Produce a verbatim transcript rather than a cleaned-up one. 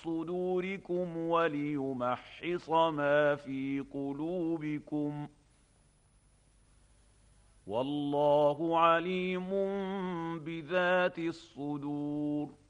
صدوركم وليمحص ما في قلوبكم والله عليم بذات الصدور.